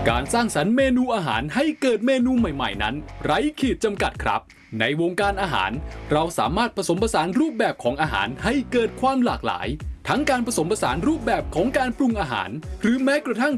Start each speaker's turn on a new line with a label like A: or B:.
A: การสร้างสรรค์เมนูอาหารให้เกิดเมนูใหม่ๆนั้นไร้ขีดจำกัดครับในวงการอาหารเราสามารถผสมผสานรูปแบบของอาหารให้เกิดความหลากหลายทั้งการผสมผสานรูปแบบของการปรุงอาหารหรือแม้กระทั่ง